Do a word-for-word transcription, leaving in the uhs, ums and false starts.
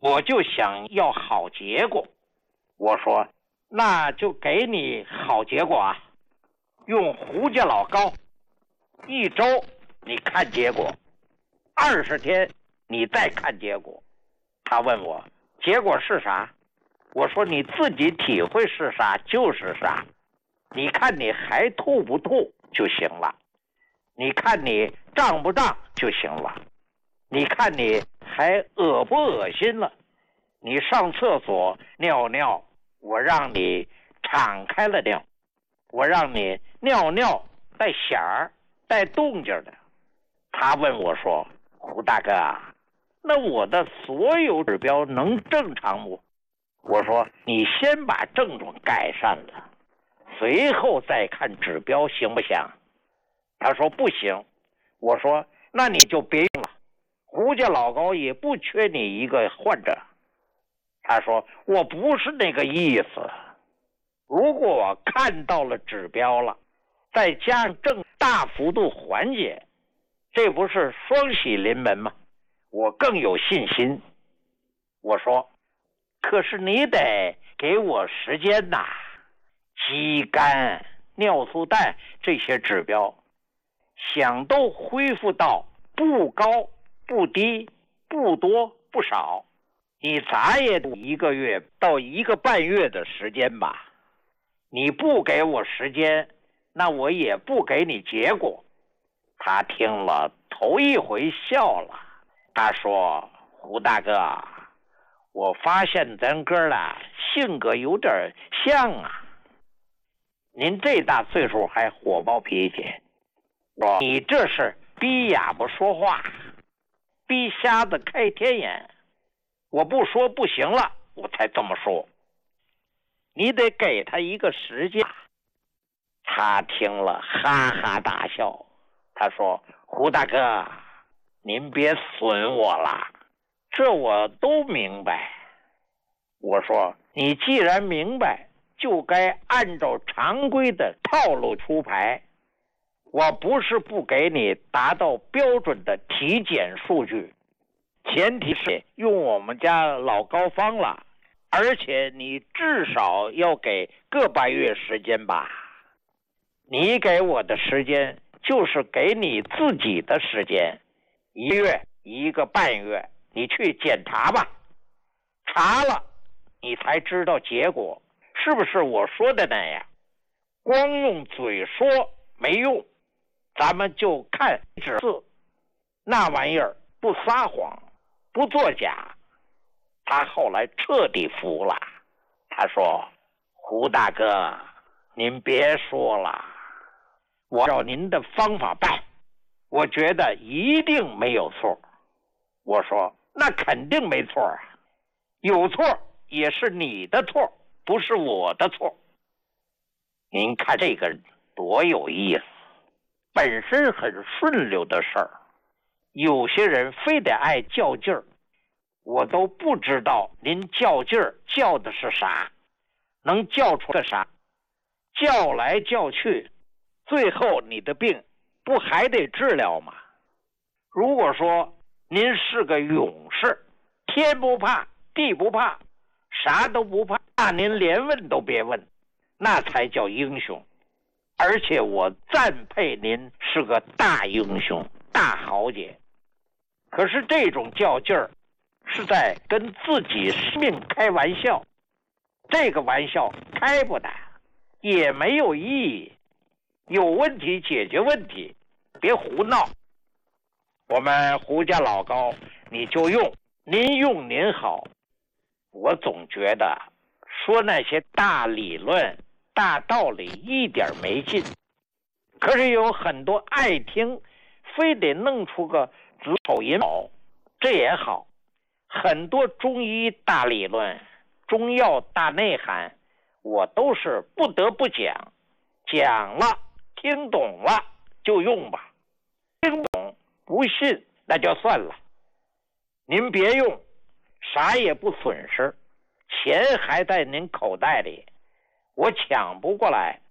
我就想要好结果。我说那就给你好结果啊，用胡家老膏，一周你看结果，二十天你再看结果。他问我结果是啥，我说你自己体会是啥就是啥，你看你还吐不吐就行了，你看你胀不胀就行了，你看你还恶不恶心了，你上厕所尿尿，我让你敞开了尿，我让你尿尿带响儿带动静的。他问我说胡大哥啊，那我的所有指标能正常不？我说你先把症状改善了，随后再看指标行不行？他说不行。我说那你就别用了，胡家老高也不缺你一个患者。他说我不是那个意思，如果我看到了指标了，再加上正大幅度缓解，这不是双喜临门吗？我更有信心。我说可是你得给我时间呐，肌酐、尿素氮这些指标想都恢复到不高不低不多不少，你咋也得一个月到一个半月的时间吧。你不给我时间，那我也不给你结果。他听了头一回笑了，他说胡大哥，我发现咱哥俩性格有点像啊，您这大岁数还火爆脾气，说你这是逼哑巴说话，逼瞎子开天眼，我不说不行了，我才这么说，你得给他一个时间。他听了哈哈大笑，他说胡大哥，您别损我了，这我都明白。我说你既然明白，就该按照常规的套路出牌。我不是不给你达到标准的体检数据，前提是用我们家老高方了，而且你至少要给个半月时间吧。你给我的时间就是给你自己的时间，一个月一个半月，你去检查吧，查了你才知道结果是不是我说的那样。光用嘴说没用，咱们就看指字，那玩意儿不撒谎不作假。他后来彻底服了，他说胡大哥，您别说了，我照您的方法办，我觉得一定没有错。我说那肯定没错啊，有错也是你的错，不是我的错。您看这个多有意思，本身很顺溜的事儿，有些人非得爱较劲儿，我都不知道您较劲儿较的是啥，能较出个啥？较来较去，最后你的病不还得治疗吗？如果说您是个勇士，天不怕地不怕，啥都不怕，那您连问都别问，那才叫英雄。而且我赞佩您是个大英雄大豪杰。可是这种较劲儿是在跟自己生命开玩笑，这个玩笑开不得，也没有意义。有问题解决问题，别胡闹。我们胡家老高你就用，您用您好。我总觉得说那些大理论大道理一点没劲，可是有很多爱听，非得弄出个子丑寅卯，这也好。很多中医大理论中药大内涵我都是不得不讲，讲了听懂了就用吧，听懂不信那就算了。您别用，啥也不损失，钱还在您口袋里，我抢不过来，